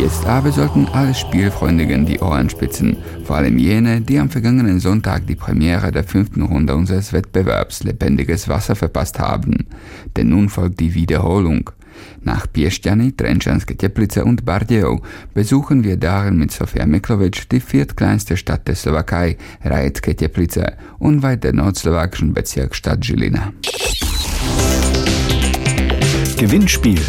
Jetzt aber sollten alle Spielfreundigen die Ohren spitzen, vor allem jene, die am vergangenen Sonntag die Premiere der 5. Runde unseres Wettbewerbs Lebendiges Wasser verpasst haben. Denn nun folgt die Wiederholung. Nach Piešťany, Trenčanske Teplice und Bardejov besuchen wir darin mit Sofia Miklovic die viertkleinste Stadt der Slowakei, Rajecké Teplice, unweit der nordslowakischen Bezirksstadt Žilina. Gewinnspiel.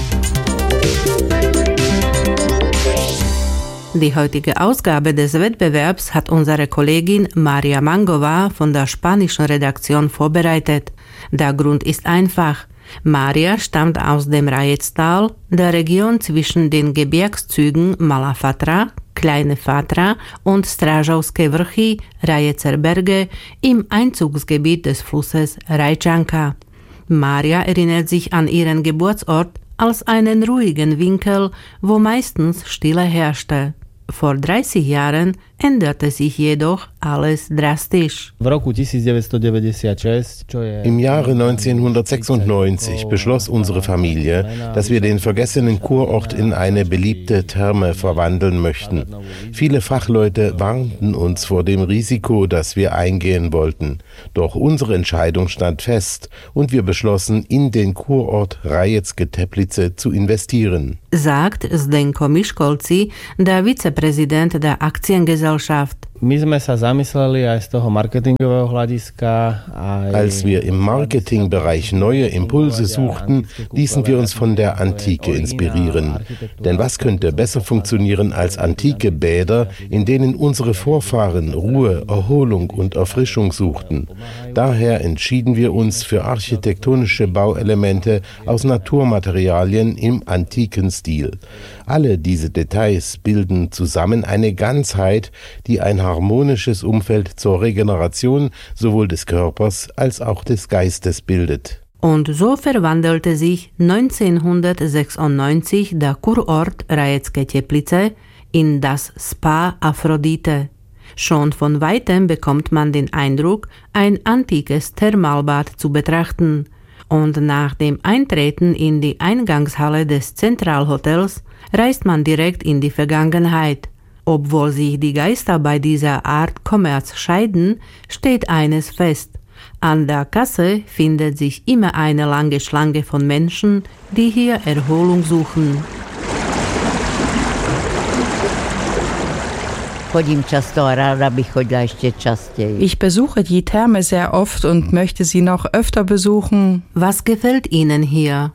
Die heutige Ausgabe des Wettbewerbs hat unsere Kollegin Maria Mangova von der spanischen Redaktion vorbereitet. Der Grund ist einfach. Maria stammt aus dem Rajectal, der Region zwischen den Gebirgszügen Malá Fatra, Kleine Fatra und Strážovské Vrchy, Rajecer Berge im Einzugsgebiet des Flusses Rajčanka. Maria erinnert sich an ihren Geburtsort als einen ruhigen Winkel, wo meistens Stille herrschte. Vor 30 Jahren änderte sich jedoch alles drastisch. Im Jahre 1996 beschloss unsere Familie, dass wir den vergessenen Kurort in eine beliebte Therme verwandeln möchten. Viele Fachleute warnten uns vor dem Risiko, das wir eingehen wollten. Doch unsere Entscheidung stand fest und wir beschlossen, in den Kurort Rajecké Teplice zu investieren. Sagt Zdenko Miškolci, der Vizepräsident der Aktiengesellschaft. Als wir im Marketingbereich neue Impulse suchten, ließen wir uns von der Antike inspirieren. Denn was könnte besser funktionieren als antike Bäder, in denen unsere Vorfahren Ruhe, Erholung und Erfrischung suchten? Daher entschieden wir uns für architektonische Bauelemente aus Naturmaterialien im antiken Stil. Alle diese Details bilden zusammen eine Ganzheit, die ein harmonisches Umfeld zur Regeneration sowohl des Körpers als auch des Geistes bildet. Und so verwandelte sich 1996 der Kurort Rajecké Teplice in das Spa Aphrodite. Schon von weitem bekommt man den Eindruck, ein antikes Thermalbad zu betrachten. Und nach dem Eintreten in die Eingangshalle des Zentralhotels reist man direkt in die Vergangenheit. Obwohl sich die Geister bei dieser Art Kommerz scheiden, steht eines fest. An der Kasse findet sich immer eine lange Schlange von Menschen, die hier Erholung suchen. Ich besuche die Therme sehr oft und möchte sie noch öfter besuchen. Was gefällt Ihnen hier?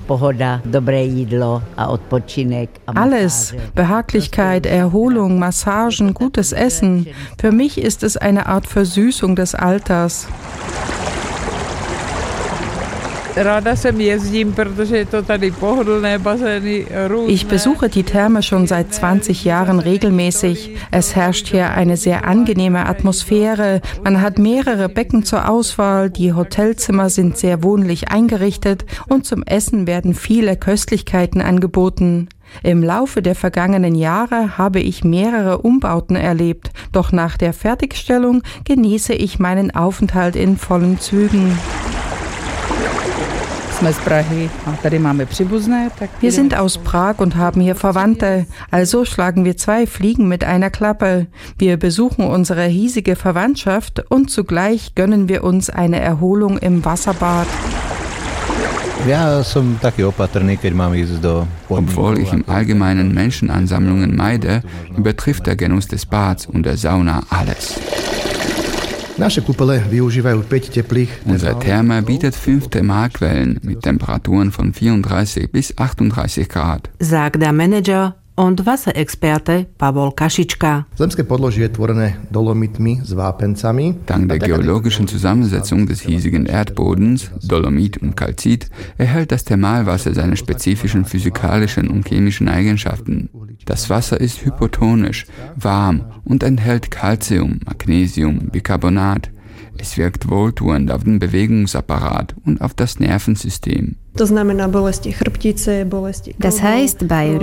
Alles. Behaglichkeit, Erholung, Massagen, gutes Essen. Für mich ist es eine Art Versüßung des Alters. Ich besuche die Therme schon seit 20 Jahren regelmäßig. Es herrscht hier eine sehr angenehme Atmosphäre. Man hat mehrere Becken zur Auswahl. Die Hotelzimmer sind sehr wohnlich eingerichtet und zum Essen werden viele Köstlichkeiten angeboten. Im Laufe der vergangenen Jahre habe ich mehrere Umbauten erlebt. Doch nach der Fertigstellung genieße ich meinen Aufenthalt in vollen Zügen. Wir sind aus Prag und haben hier Verwandte, also schlagen wir 2 Fliegen mit einer Klappe. Wir besuchen unsere hiesige Verwandtschaft und zugleich gönnen wir uns eine Erholung im Wasserbad. Obwohl ich im Allgemeinen Menschenansammlungen meide, übertrifft der Genuss des Bads und der Sauna alles. Unsere Therme bietet 5 Thermalquellen mit Temperaturen von 34 bis 38 Grad, sagt der Manager und Wasserexperte Pavol Kašička. Dank der geologischen Zusammensetzung des hiesigen Erdbodens, Dolomit und Kalzit, erhält das Thermalwasser seine spezifischen physikalischen und chemischen Eigenschaften. Das Wasser ist hypotonisch, warm und enthält Calcium, Magnesium, Bicarbonat. Es wirkt wohltuend auf den Bewegungsapparat und auf das Nervensystem. Das heißt, bei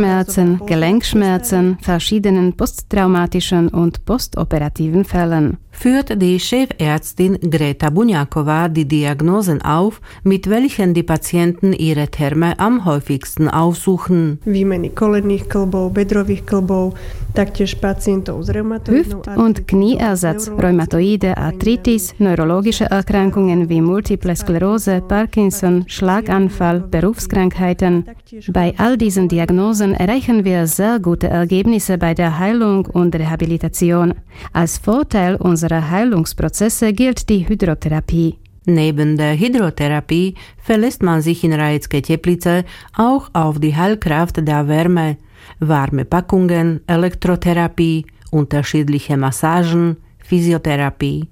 Rückgratschmerzen, Gelenkschmerzen, verschiedenen posttraumatischen und postoperativen Fällen. führt die Chefärztin Greta Bunjakova die Diagnosen auf, mit welchen die Patienten ihre Therme am häufigsten aufsuchen. Hüft- und Knieersatz, rheumatoide Arthritis, neurologische Erkrankungen wie Multiple Sklerose, Parkinson, Schlaganfall, Berufskrankheiten. Bei all diesen Diagnosen erreichen wir sehr gute Ergebnisse bei der Heilung und Rehabilitation. Als Vorteil unserer Heilungsprozesse gilt die Hydrotherapie. Neben der Hydrotherapie verlässt man sich in Rajecké Teplice auch auf die Heilkraft der Wärme. Warme Packungen, Elektrotherapie, unterschiedliche Massagen, Physiotherapie.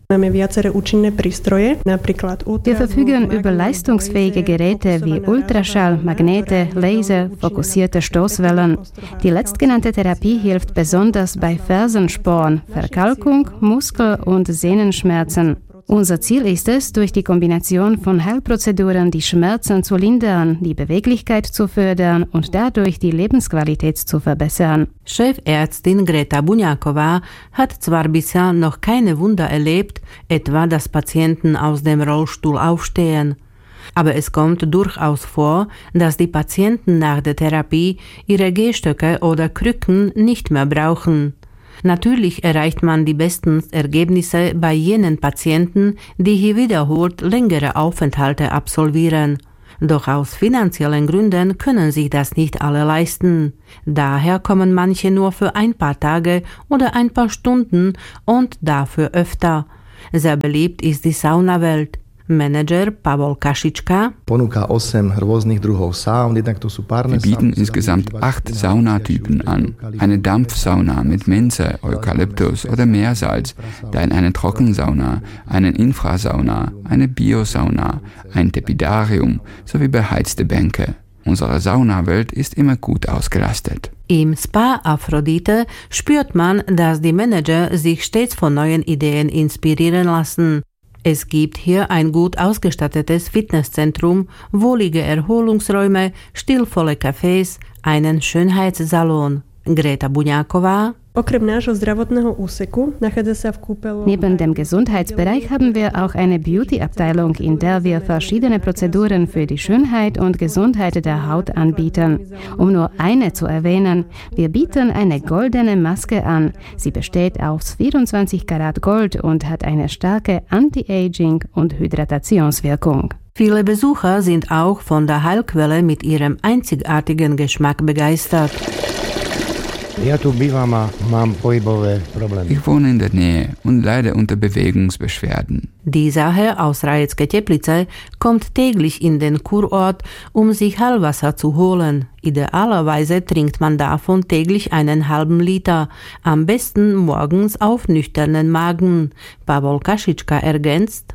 Wir verfügen über leistungsfähige Geräte wie Ultraschall, Magnete, Laser, fokussierte Stoßwellen. Die letztgenannte Therapie hilft besonders bei Fersensporn, Verkalkung, Muskel- und Sehnenschmerzen. Unser Ziel ist es, durch die Kombination von Heilprozeduren die Schmerzen zu lindern, die Beweglichkeit zu fördern und dadurch die Lebensqualität zu verbessern. Chefärztin Greta Bunjakova hat zwar bisher noch keine Wunder erlebt, etwa dass Patienten aus dem Rollstuhl aufstehen. Aber es kommt durchaus vor, dass die Patienten nach der Therapie ihre Gehstöcke oder Krücken nicht mehr brauchen. Natürlich erreicht man die besten Ergebnisse bei jenen Patienten, die hier wiederholt längere Aufenthalte absolvieren. Doch aus finanziellen Gründen können sich das nicht alle leisten. Daher kommen manche nur für ein paar Tage oder ein paar Stunden und dafür öfter. Sehr beliebt ist die Saunawelt. Manager Pavol Kašička. Wir bieten insgesamt 8 Saunatypen an. Eine Dampfsauna mit Minze, Eukalyptus oder Meersalz, dann eine Trockensauna, eine Infrasauna, eine Biosauna, ein Tepidarium sowie beheizte Bänke. Unsere Saunawelt ist immer gut ausgelastet. Im Spa Aphrodite spürt man, dass die Manager sich stets von neuen Ideen inspirieren lassen. Es gibt hier ein gut ausgestattetes Fitnesszentrum, wohlige Erholungsräume, stilvolle Cafés, einen Schönheitssalon. Greta Bunjakova. Neben dem Gesundheitsbereich haben wir auch eine Beauty-Abteilung, in der wir verschiedene Prozeduren für die Schönheit und Gesundheit der Haut anbieten. Um nur eine zu erwähnen, wir bieten eine goldene Maske an. Sie besteht aus 24 Karat Gold und hat eine starke Anti-Aging- und Hydratationswirkung. Viele Besucher sind auch von der Heilquelle mit ihrem einzigartigen Geschmack begeistert. Ich wohne in der Nähe und leide unter Bewegungsbeschwerden. Dieser Herr aus Rajecké Teplice kommt täglich in den Kurort, um sich Heilwasser zu holen. Idealerweise trinkt man davon täglich einen halben Liter, am besten morgens auf nüchternen Magen. Pavol Kašička ergänzt: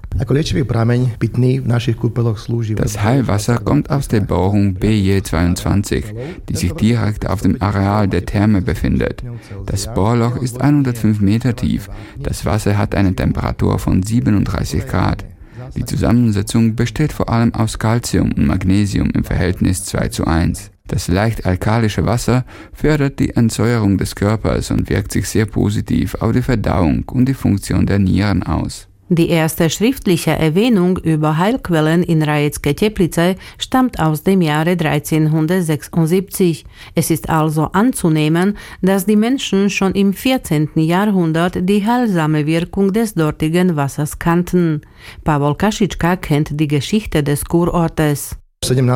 Das Heilwasser kommt aus der Bohrung BJ22, die sich direkt auf dem Areal der Therme befindet. Das Bohrloch ist 105 Meter tief. Das Wasser hat eine Temperatur von 37 Grad. Die Zusammensetzung besteht vor allem aus Calcium und Magnesium im Verhältnis 2:1. Das leicht alkalische Wasser fördert die Entsäuerung des Körpers und wirkt sich sehr positiv auf die Verdauung und die Funktion der Nieren aus. Die erste schriftliche Erwähnung über Heilquellen in Rajecké Teplice stammt aus dem Jahre 1376. Es ist also anzunehmen, dass die Menschen schon im 14. Jahrhundert die heilsame Wirkung des dortigen Wassers kannten. Pavol Kašička kennt die Geschichte des Kurortes. Im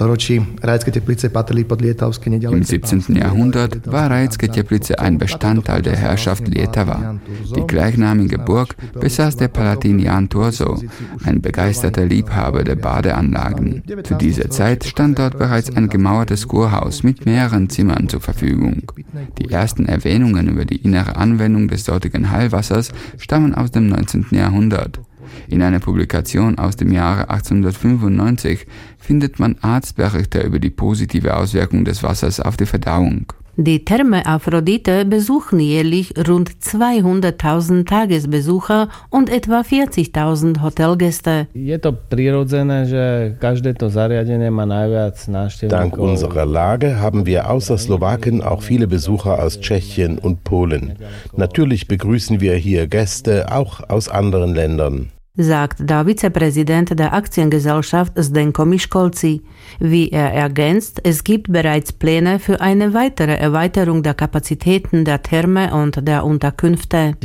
17. Jahrhundert war Rajecké Teplice ein Bestandteil der Herrschaft Lietava. Die gleichnamige Burg besaß der Palatin Jan Turzo, ein begeisterter Liebhaber der Badeanlagen. Zu dieser Zeit stand dort bereits ein gemauertes Kurhaus mit mehreren Zimmern zur Verfügung. Die ersten Erwähnungen über die innere Anwendung des dortigen Heilwassers stammen aus dem 19. Jahrhundert. In einer Publikation aus dem Jahre 1895 findet man Arztberichte über die positive Auswirkung des Wassers auf die Verdauung. Die Therme Aphrodite besuchen jährlich rund 200.000 Tagesbesucher und etwa 40.000 Hotelgäste. Dank unserer Lage haben wir außer Slowaken auch viele Besucher aus Tschechien und Polen. Natürlich begrüßen wir hier Gäste auch aus anderen Ländern, sagt der Vizepräsident der Aktiengesellschaft Zdenko Miškolci. Wie er ergänzt, es gibt bereits Pläne für eine weitere Erweiterung der Kapazitäten der Therme und der Unterkünfte.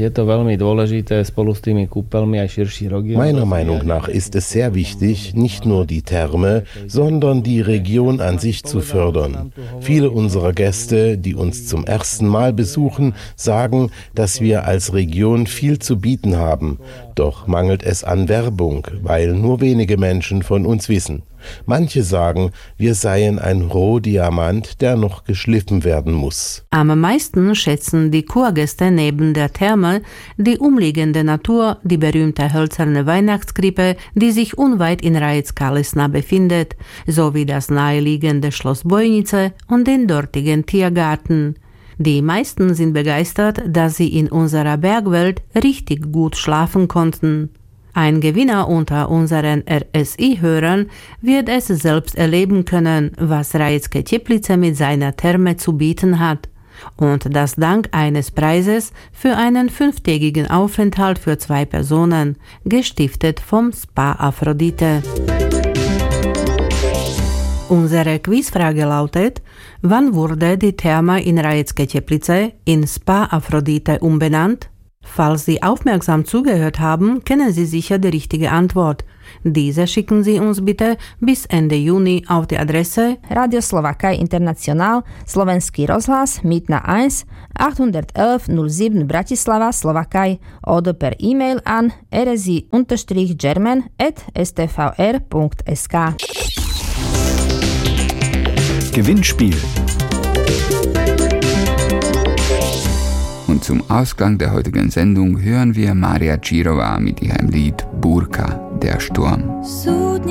Meiner Meinung nach ist es sehr wichtig, nicht nur die Therme, sondern die Region an sich zu fördern. Viele unserer Gäste, die uns zum ersten Mal besuchen, sagen, dass wir als Region viel zu bieten haben. Doch mangelt es an Werbung, weil nur wenige Menschen von uns wissen. Manche sagen, wir seien ein Rohdiamant, der noch geschliffen werden muss. Am meisten schätzen die Kurgäste neben der Therme die umliegende Natur, die berühmte hölzerne Weihnachtskrippe, die sich unweit in Rajec-Kalesna befindet, sowie das naheliegende Schloss Bojnice und den dortigen Tiergarten. Die meisten sind begeistert, dass sie in unserer Bergwelt richtig gut schlafen konnten. Ein Gewinner unter unseren RSI-Hörern wird es selbst erleben können, was Rajeckie Teplice mit seiner Therme zu bieten hat. Und das dank eines Preises für einen 5-tägigen Aufenthalt für 2 Personen, gestiftet vom Spa Aphrodite. Unsere Quizfrage lautet: Wann wurde die Therme in Rajeckie Teplice in Spa Aphrodite umbenannt? Falls Sie aufmerksam zugehört haben, kennen Sie sicher die richtige Antwort. Diese schicken Sie uns bitte bis Ende Juni auf die Adresse Radio Slowakei International, Slovenský rozhlas, Mýtna 1, 811 07 Bratislava, Slowakei oder per E-Mail an rsi-german@stvr.sk. Gewinnspiel. Und zum Ausgang der heutigen Sendung hören wir Maria Čírová mit ihrem Lied Burka, der Sturm.